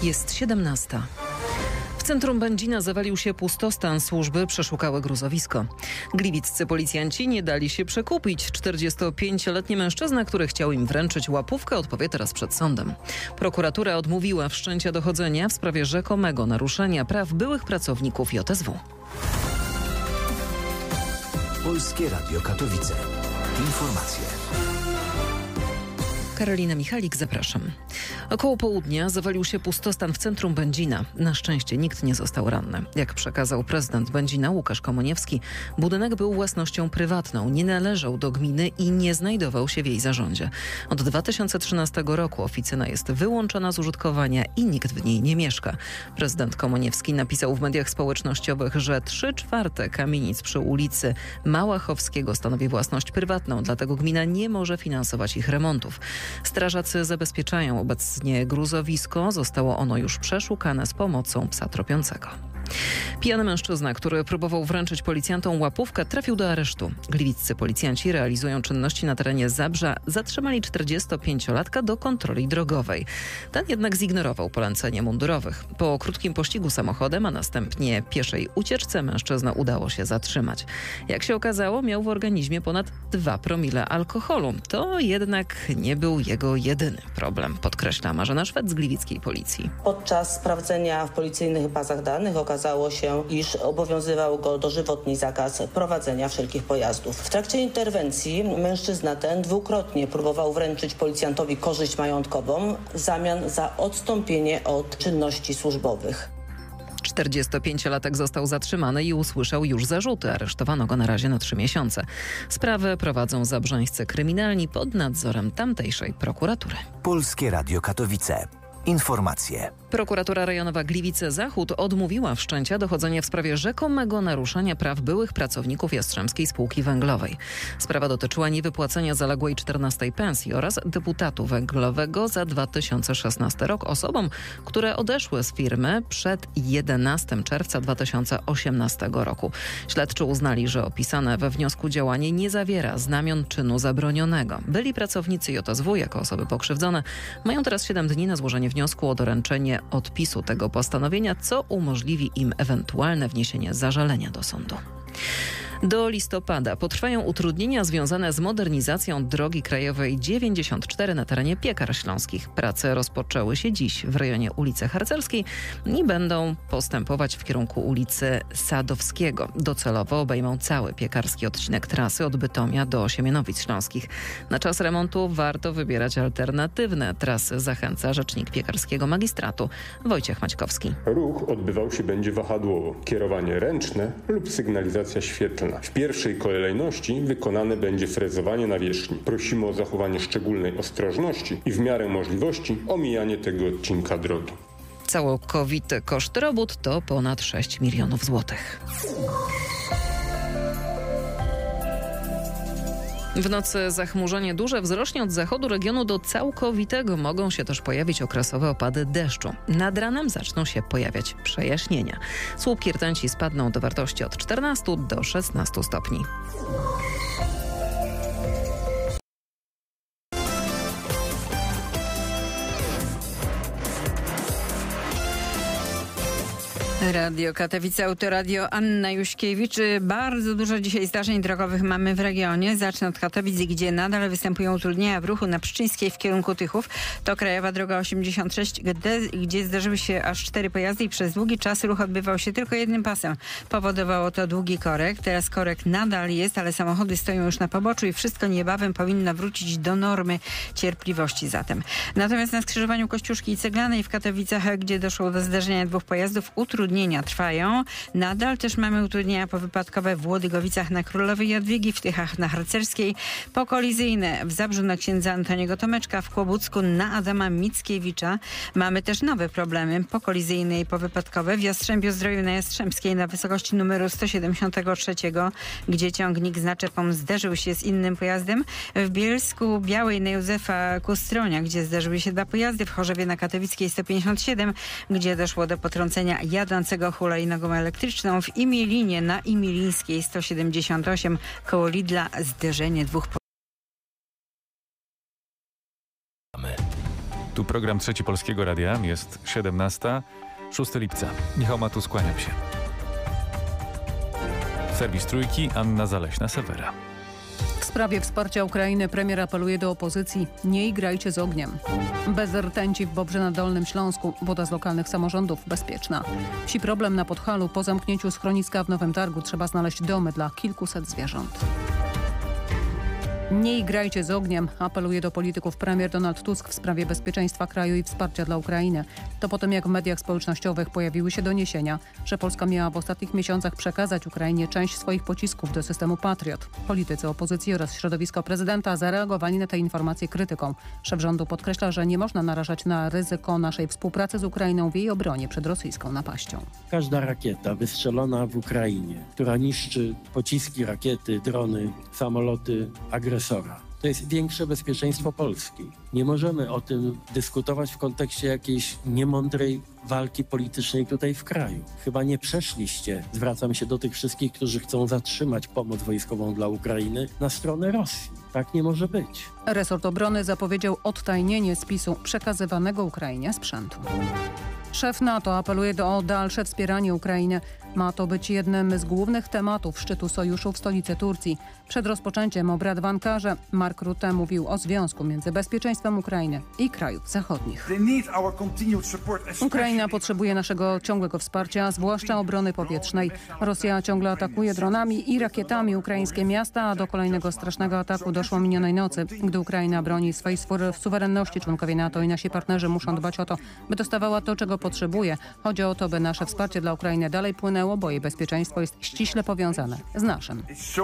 Jest 17. W centrum Będzina zawalił się pustostan. Służby przeszukały gruzowisko. Gliwiccy policjanci nie dali się przekupić. 45-letni mężczyzna, który chciał im wręczyć łapówkę, odpowie teraz przed sądem. Prokuratura odmówiła wszczęcia dochodzenia w sprawie rzekomego naruszenia praw byłych pracowników JSW. Polskie Radio Katowice. Informacje. Karolina Michalik, zapraszam. Około południa zawalił się pustostan w centrum Będzina. Na szczęście nikt nie został ranny. Jak przekazał prezydent Będzina Łukasz Komoniewski, budynek był własnością prywatną, nie należał do gminy i nie znajdował się w jej zarządzie. Od 2013 roku oficyna jest wyłączona z użytkowania i nikt w niej nie mieszka. Prezydent Komoniewski napisał w mediach społecznościowych, że 3/4 kamienic przy ulicy Małachowskiego stanowi własność prywatną, dlatego gmina nie może finansować ich remontów. Strażacy zabezpieczają obecnie gruzowisko. Zostało ono już przeszukane z pomocą psa tropiącego. Pijany mężczyzna, który próbował wręczyć policjantom łapówkę, trafił do aresztu. Gliwiccy policjanci realizują czynności na terenie Zabrza. Zatrzymali 45-latka do kontroli drogowej. Ten jednak zignorował polecenie mundurowych. Po krótkim pościgu samochodem, a następnie pieszej ucieczce mężczyzna udało się zatrzymać. Jak się okazało, miał w organizmie ponad 2 promile alkoholu. To jednak nie był jego jedyny problem, podkreśla Marzena Szwed z gliwickiej policji. Podczas sprawdzenia w policyjnych bazach danych okazało się, iż obowiązywał go dożywotni zakaz prowadzenia wszelkich pojazdów. W trakcie interwencji mężczyzna ten dwukrotnie próbował wręczyć policjantowi korzyść majątkową w zamian za odstąpienie od czynności służbowych. 45-latek został zatrzymany i usłyszał już zarzuty. Aresztowano go na razie na 3 miesiące. Sprawę prowadzą zabrzańscy kryminalni pod nadzorem tamtejszej prokuratury. Polskie Radio Katowice. Informacje. Prokuratura rejonowa Gliwice-Zachód odmówiła wszczęcia dochodzenia w sprawie rzekomego naruszenia praw byłych pracowników Jastrzębskiej Spółki Węglowej. Sprawa dotyczyła niewypłacenia zaległej 14 pensji oraz deputatu węglowego za 2016 rok osobom, które odeszły z firmy przed 11 czerwca 2018 roku. Śledczy uznali, że opisane we wniosku działanie nie zawiera znamion czynu zabronionego. Byli pracownicy JSW jako osoby pokrzywdzone mają teraz 7 dni na złożenie wniosku o doręczenie odpisu tego postanowienia, co umożliwi im ewentualne wniesienie zażalenia do sądu. Do listopada potrwają utrudnienia związane z modernizacją drogi krajowej 94 na terenie Piekar Śląskich. Prace rozpoczęły się dziś w rejonie ulicy Harcerskiej i będą postępować w kierunku ulicy Sadowskiego. Docelowo obejmą cały piekarski odcinek trasy od Bytomia do Siemianowic Śląskich. Na czas remontu warto wybierać alternatywne trasy, zachęca rzecznik piekarskiego magistratu Wojciech Maćkowski. Ruch odbywał się będzie wahadłowo. Kierowanie ręczne lub sygnalizacja świetlna. W pierwszej kolejności wykonane będzie frezowanie nawierzchni. Prosimy o zachowanie szczególnej ostrożności i w miarę możliwości omijanie tego odcinka drogi. Całkowity koszt robót to ponad 6 milionów złotych. W nocy zachmurzenie duże wzrośnie od zachodu regionu do całkowitego. Mogą się też pojawić okresowe opady deszczu. Nad ranem zaczną się pojawiać przejaśnienia. Słupki rtęci spadną do wartości od 14 do 16 stopni. Radio Katowice, Autoradio, Anna Juśkiewicz. Bardzo dużo dzisiaj zdarzeń drogowych mamy w regionie. Zacznę od Katowic, gdzie nadal występują utrudnienia w ruchu na Pszczyńskiej w kierunku Tychów. To krajowa droga 86, gdzie zdarzyły się aż 4 pojazdy i przez długi czas ruch odbywał się tylko jednym pasem. Powodowało to długi korek. Teraz korek nadal jest, ale samochody stoją już na poboczu i wszystko niebawem powinno wrócić do normy cierpliwości zatem. Natomiast na skrzyżowaniu Kościuszki i Ceglanej w Katowicach, gdzie doszło do zdarzenia 2 pojazdów, utrudnienia trwają. Nadal też mamy utrudnienia powypadkowe w Łodygowicach na Królowej Jadwigi, w Tychach na Harcerskiej, pokolizyjne w Zabrzu na księdza Antoniego Tomeczka, w Kłobucku na Adama Mickiewicza. Mamy też nowe problemy pokolizyjne i powypadkowe w Jastrzębiu-Zdroju na Jastrzębskiej na wysokości numeru 173, gdzie ciągnik z naczepą zderzył się z innym pojazdem. W Bielsku Białej na Józefa Kustronia, gdzie zderzyły się 2 pojazdy. W Chorzowie na Katowickiej 157, gdzie doszło do potrącenia jadącego hulajnogą elektryczną. W Imielinie na Imilińskiej 178 koło Lidla zderzenie 2 Tu program Trzeci Polskiego Radia. Jest 17, 6 lipca. Michał Matus, kłaniam się. Serwis Trójki, Anna Zaleśna-Sewera. W sprawie wsparcia Ukrainy premier apeluje do opozycji: nie igrajcie z ogniem. Bez rtęci w Bobrze na Dolnym Śląsku. Woda z lokalnych samorządów bezpieczna. Wsi problem na Podhalu. Po zamknięciu schroniska w Nowym Targu trzeba znaleźć domy dla kilkuset zwierząt. Nie igrajcie z ogniem, apeluje do polityków premier Donald Tusk w sprawie bezpieczeństwa kraju i wsparcia dla Ukrainy. To po tym, jak w mediach społecznościowych pojawiły się doniesienia, że Polska miała w ostatnich miesiącach przekazać Ukrainie część swoich pocisków do systemu Patriot. Politycy opozycji oraz środowisko prezydenta zareagowali na te informacje krytyką. Szef rządu podkreśla, że nie można narażać na ryzyko naszej współpracy z Ukrainą w jej obronie przed rosyjską napaścią. Każda rakieta wystrzelona w Ukrainie, która niszczy pociski, rakiety, drony, samoloty agresora, to jest większe bezpieczeństwo Polski. Nie możemy o tym dyskutować w kontekście jakiejś niemądrej walki politycznej tutaj w kraju. Chyba nie przeszliście, zwracam się do tych wszystkich, którzy chcą zatrzymać pomoc wojskową dla Ukrainy, na stronę Rosji. Tak nie może być. Resort Obrony zapowiedział odtajnienie spisu przekazywanego Ukrainie sprzętu. Szef NATO apeluje o dalsze wspieranie Ukrainy. Ma to być jednym z głównych tematów szczytu sojuszu w stolicy Turcji. Przed rozpoczęciem obrad w Ankarze Mark Rutte mówił o związku między bezpieczeństwem Ukrainy i krajów zachodnich. Ukraina potrzebuje naszego ciągłego wsparcia, zwłaszcza obrony powietrznej. Rosja ciągle atakuje dronami i rakietami ukraińskie miasta, a do kolejnego strasznego ataku doszło minionej nocy. Gdy Ukraina broni swojej suwerenności, członkowie NATO i nasi partnerzy muszą dbać o to, by dostawała to, czego potrzebuje. Chodzi o to, by nasze wsparcie dla Ukrainy dalej płynęło, bo jej bezpieczeństwo jest ściśle powiązane z naszym.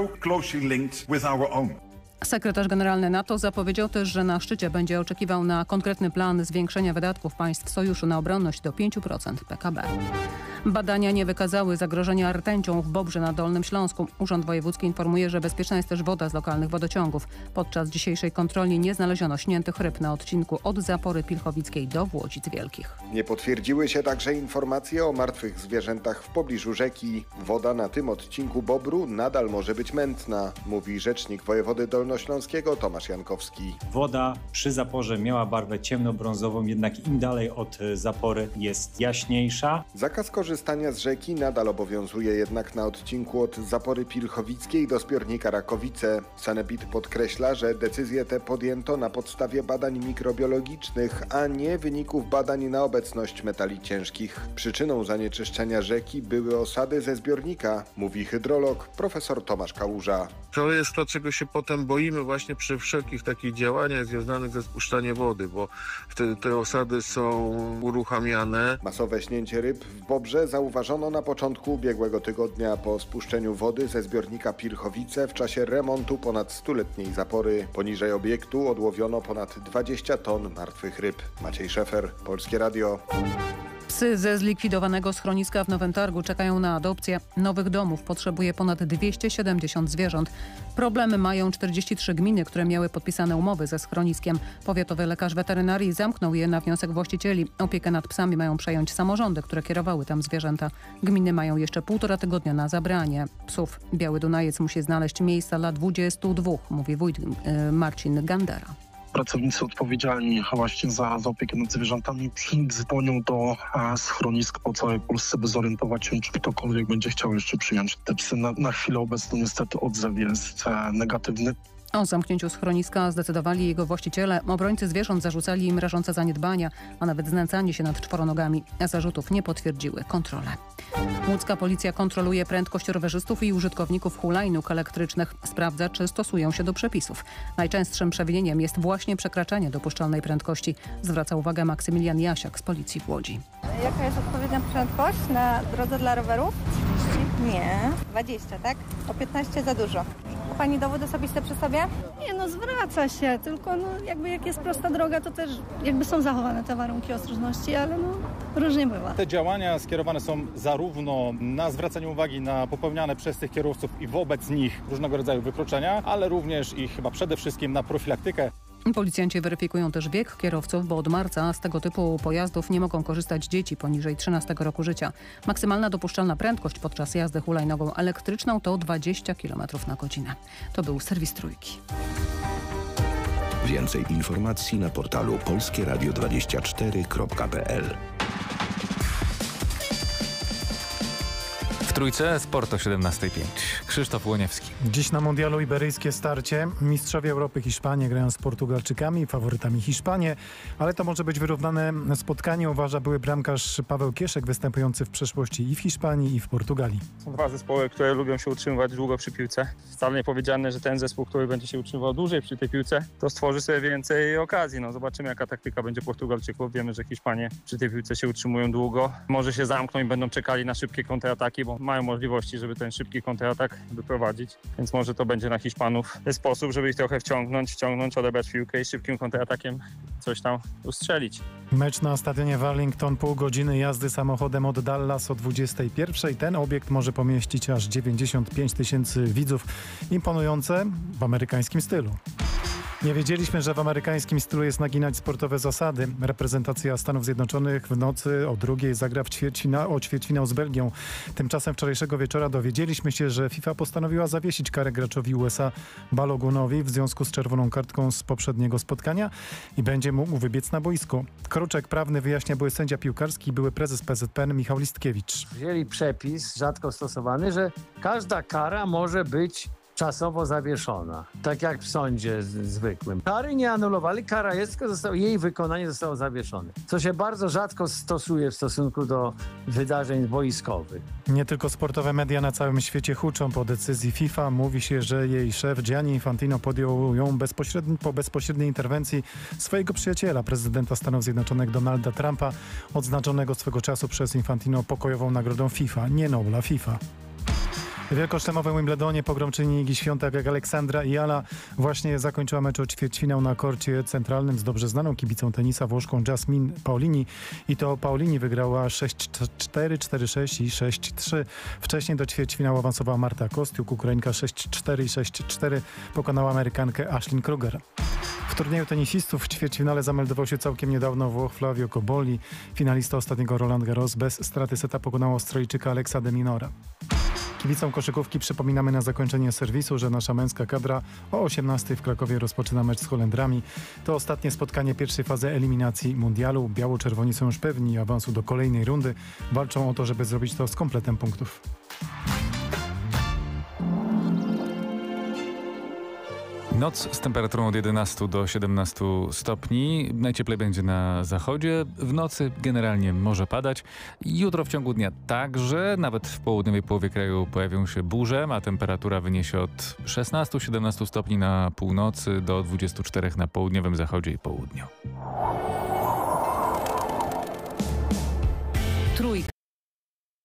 Sekretarz generalny NATO zapowiedział też, że na szczycie będzie oczekiwał na konkretny plan zwiększenia wydatków państw sojuszu na obronność do 5% PKB. Badania nie wykazały zagrożenia rtęcią w Bobrze na Dolnym Śląsku. Urząd Wojewódzki informuje, że bezpieczna jest też woda z lokalnych wodociągów. Podczas dzisiejszej kontroli nie znaleziono śniętych ryb na odcinku od Zapory Pilchowickiej do Włodzic Wielkich. Nie potwierdziły się także informacje o martwych zwierzętach w pobliżu rzeki. Woda na tym odcinku Bobru nadal może być mętna, mówi rzecznik wojewody dolnośląskiego Tomasz Jankowski. Woda przy Zaporze miała barwę ciemnobrązową, jednak im dalej od Zapory jest jaśniejsza. Zakaz korzystania z rzeki nadal obowiązuje jednak na odcinku od Zapory Pilchowickiej do zbiornika Rakowice. Sanepid podkreśla, że decyzję tę podjęto na podstawie badań mikrobiologicznych, a nie wyników badań na obecność metali ciężkich. Przyczyną zanieczyszczenia rzeki były osady ze zbiornika, mówi hydrolog profesor Tomasz Kałuża. To jest to, czego się potem boimy właśnie przy wszelkich takich działaniach związanych ze spuszczaniem wody, bo wtedy te osady są uruchamiane. Masowe śnięcie ryb w Bobrze zauważono na początku ubiegłego tygodnia po spuszczeniu wody ze zbiornika Pilchowice w czasie remontu ponad 100-letniej Zapory. Poniżej obiektu odłowiono ponad 20 ton martwych ryb. Maciej Szefer, Polskie Radio. Psy ze zlikwidowanego schroniska w Nowym Targu czekają na adopcję. Nowych domów potrzebuje ponad 270 zwierząt. Problemy mają 43 gminy, które miały podpisane umowy ze schroniskiem. Powiatowy lekarz weterynarii zamknął je na wniosek właścicieli. Opiekę nad psami mają przejąć samorządy, które kierowały tam zwierzęta. Gminy mają jeszcze 1,5 tygodnia na zabranie psów. Biały Dunajec musi znaleźć miejsca dla 22, mówi wójt Marcin Gandera. Pracownicy odpowiedzialni właśnie za opiekę nad zwierzętami dzwonią do schronisk po całej Polsce, by zorientować się, czy ktokolwiek będzie chciał jeszcze przyjąć te psy. Na chwilę obecną niestety odzew jest negatywny. O zamknięciu schroniska zdecydowali jego właściciele. Obrońcy zwierząt zarzucali im rażące zaniedbania, a nawet znęcanie się nad czworonogami. Zarzutów nie potwierdziły kontrole. Łódzka policja kontroluje prędkość rowerzystów i użytkowników hulajnóg elektrycznych. Sprawdza, czy stosują się do przepisów. Najczęstszym przewinieniem jest właśnie przekraczanie dopuszczalnej prędkości. Zwraca uwagę Maksymilian Jasiak z policji w Łodzi. Jaka jest odpowiednia prędkość na drodze dla rowerów? 30? Nie. 20, tak? O 15 za dużo. Ma pani dowód osobisty przy sobie? Nie, no zwraca się, tylko no jakby jak jest prosta droga, to też jakby są zachowane te warunki ostrożności, ale no różnie bywa. Te działania skierowane są zarówno na zwracanie uwagi na popełniane przez tych kierowców i wobec nich różnego rodzaju wykroczenia, ale również i chyba przede wszystkim na profilaktykę. Policjanci weryfikują też wiek kierowców, bo od marca z tego typu pojazdów nie mogą korzystać dzieci poniżej 13 roku życia. Maksymalna dopuszczalna prędkość podczas jazdy hulajnogą elektryczną to 20 km na godzinę. To był serwis Trójki. Więcej informacji na portalu polskieradio24.pl. W Trójce sport o 17:05. Krzysztof Łoniewski. Dziś na mundialu iberyjskie starcie. Mistrzowie Europy Hiszpanie grają z Portugalczykami, faworytami Hiszpanię, ale to może być wyrównane spotkanie, uważa były bramkarz Paweł Kieszek, występujący w przeszłości i w Hiszpanii, i w Portugalii. Są dwa zespoły, które lubią się utrzymywać długo przy piłce. Wcale nie powiedziane, że ten zespół, który będzie się utrzymywał dłużej przy tej piłce, to stworzy sobie więcej okazji. Zobaczymy, jaka taktyka będzie Portugalczyków. Wiemy, że Hiszpanie przy tej piłce się utrzymują długo. Może się zamkną i będą czekali na szybkie kontrataki, bo mają możliwości, żeby ten szybki kontratak wyprowadzić. Więc może to będzie na Hiszpanów sposób, żeby ich trochę wciągnąć, odebrać piłkę i szybkim kontratakiem coś tam ustrzelić. Mecz na stadionie Wellington, pół godziny jazdy samochodem od Dallas o 21:00. Ten obiekt może pomieścić aż 95 000 widzów. Imponujące w amerykańskim stylu. Nie wiedzieliśmy, że w amerykańskim stylu jest naginać sportowe zasady. Reprezentacja Stanów Zjednoczonych w nocy o 2:00 zagra o ćwierćfinał z Belgią. Tymczasem wczorajszego wieczora dowiedzieliśmy się, że FIFA postanowiła zawiesić karę graczowi USA Balogunowi w związku z czerwoną kartką z poprzedniego spotkania i będzie mógł wybiec na boisku. Kruczek prawny wyjaśnia były sędzia piłkarski i były prezes PZPN Michał Listkiewicz. Wzięli przepis, rzadko stosowany, że każda kara może być czasowo zawieszona, tak jak w sądzie zwykłym. Kary nie anulowali, kara jest, tylko jej wykonanie zostało zawieszone, co się bardzo rzadko stosuje w stosunku do wydarzeń boiskowych. Nie tylko sportowe media na całym świecie huczą po decyzji FIFA. Mówi się, że jej szef Gianni Infantino podjął ją po bezpośredniej interwencji swojego przyjaciela, prezydenta Stanów Zjednoczonych Donalda Trumpa, odznaczonego swego czasu przez Infantino pokojową nagrodą FIFA, nie Nobla, FIFA. W wielkoszlemowym Wimbledonie pogromczyni Igi Świątek jak Aleksandra i Ala właśnie zakończyła mecz o ćwierćfinał na korcie centralnym z dobrze znaną kibicą tenisa Włoszką Jasmine Paolini i to Paolini wygrała 6-4, 4-6 i 6-3. Wcześniej do ćwierćfinału awansowała Marta Kostiuk, Ukrainka 6-4 i 6-4 pokonała Amerykankę Ashlyn Kruger. W turnieju tenisistów w ćwierćfinale zameldował się całkiem niedawno Włoch Flavio Cobolli. Finalista ostatniego Roland Garros bez straty seta pokonał Australijczyka Alexa de Minora. Kibicom koszykówki przypominamy na zakończenie serwisu, że nasza męska kadra o 18:00 w Krakowie rozpoczyna mecz z Holendrami. To ostatnie spotkanie pierwszej fazy eliminacji mundialu. Biało-czerwoni są już pewni awansu do kolejnej rundy. Walczą o to, żeby zrobić to z kompletem punktów. Noc z temperaturą od 11 do 17 stopni. Najcieplej będzie na zachodzie. W nocy generalnie może padać. Jutro w ciągu dnia także. Nawet w południowej połowie kraju pojawią się burze, a temperatura wyniesie od 16-17 stopni na północy do 24 na południowym zachodzie i południu. Trójka.